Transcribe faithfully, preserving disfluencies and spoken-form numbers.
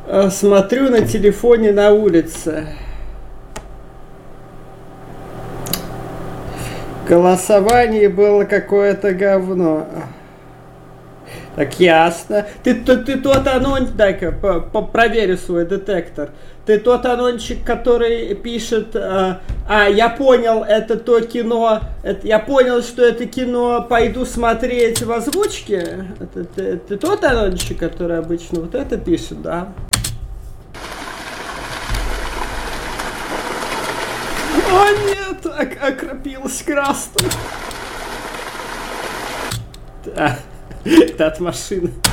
Смотрю на телефоне на улице. Голосование было какое-то говно. Так ясно. Ты, ты, ты тот анонс... Дай-ка проверю свой детектор. Ты тот анонсчик, который пишет... А, а, я понял, это то кино... Это, я понял, что это кино пойду смотреть в озвучке. Это, ты, ты тот анонсчик, который обычно вот это пишет, да? О нет, ок- окропилась красным. Да, это от машины.